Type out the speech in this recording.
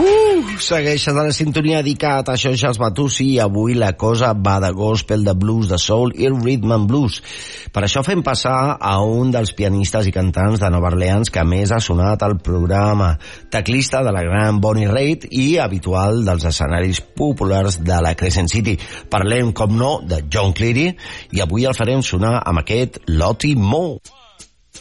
Segueixes a la sintonia dedicat a això, Charles Matussi, i avui la cosa va de gospel, de blues, de soul i rhythm and blues. Per això fem passar a un dels pianistes i cantants de Nova Orleans que més ha sonat al programa, teclista de la gran Bonnie Raitt i habitual dels escenaris populars de la Crescent City. Parlem, com no, de John Cleary, i avui el farem sonar amb aquest Lottie Moore.